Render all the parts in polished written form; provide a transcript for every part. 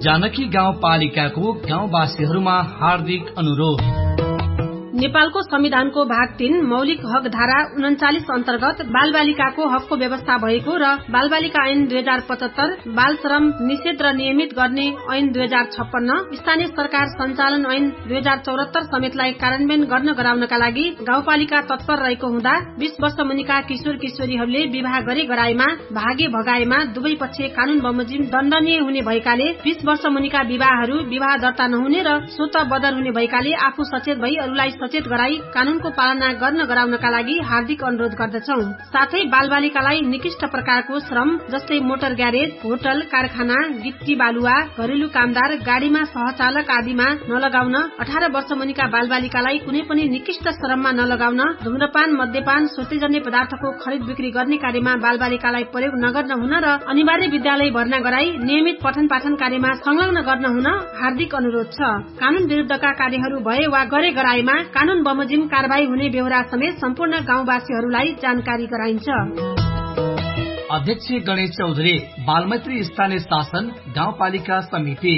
जानकी गाउँपालिकाको गाउँवासीहरूमा हार्दिक अनुरोध। नेपालको संविधानको भाग 3 मौलिक हक धारा 39 अन्तर्गत बालबालिकाको हकको व्यवस्था भएको र बालबालिका ऐन 2075, बाल श्रम निषेध र नियमित गर्ने ऐन 2056, स्थानीय सरकार सञ्चालन ऐन 2074 समेतलाई कार्यान्वयन गर्न गराउनका लागि गाउँपालिका तत्पर रहेको हुँदा 20 वर्ष मुनिका किशोर किशोरीहरूले विवाह गरे गराएमा भागे भगाएमा दुवै पक्ष कानून बमोजिम दण्डनीय हुने भएकाले 20 वर्ष मुनिका विवाहहरू विवाह दर्ता नहुने र स्वत बदर हुने भएकाले आफू सचेत भई अरूलाई सचेत गराई कानूनको पालना गर्न गराउनका लागि हार्दिक अनुरोध गर्दछौ। साथै बालबालिकालाई निकृष्ट प्रकारको श्रम जस्तै मोटर ग्यारेज, होटल, कारखाना, गिट्टी बालुवा, घरेलु कामदार, गाडीमा सहचालक आदिमा नलगाउन, 18 वर्ष मुनिका बालबालिकालाई कुनै पनि निकृष्ट श्रममा नलगाउन, धूम्रपान, मद्यपान, श्वेतजन्य पदार्थको खरिद बिक्री गर्ने कार्यमा बालबालिकालाई प्रयोग नगर्न हुन र अनिवार्य विद्यालय भर्ना गराई नियमित पठन पाठन कार्यमा संलग्न गर्न हुन हार्दिक अनुरोध छ। कानून विरुद्धका कार्यहरू भए वा गरे गराएमा कानून बमोजिम कारबाही हुने बेहोरा समेत सम्पूर्ण गाउँवासीहरूलाई जानकारी गराइन्छ। अध्यक्ष गणेश चौधरी, बालमैत्री स्थानीय शासन गाउँपालिका समिति।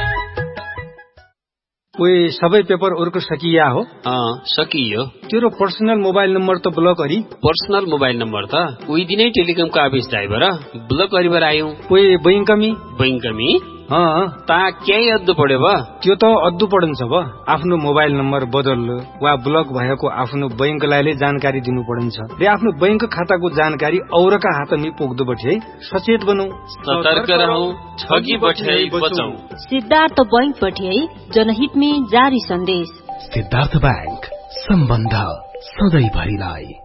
ओए सबै पेपर ओरको सकिया हो? सकियो। तेरो पर्सनल मोबाइल नम्बर त ब्लक गरी? पर्सनल मोबाइल नम्बर त उही दिनै टेलिकमको अफिस ड्राइभर ब्लक गरिबर आयौ। ओए बैंकमी? बैंकमी ता केही अद्दु पर्यो ब? त्यो त अद्दु पर्छ ब। आफ्नो मोबाइल नम्बर बदल वा ब्लक भएको आफ्नो बैंकलाई जानकारी दिनु पर्छ रे आफ्नो बैंक खाताको जानकारी औरका हातमा पुग्दो बठे सचेत बनौ, सतर्क रहौ, ठगी बठे बचौ। सिद्धार्थ बैंक बठे जनहित में जारी सन्देश। सिद्धार्थ बैंक, सम्बन्ध सधैँ भरिलाई।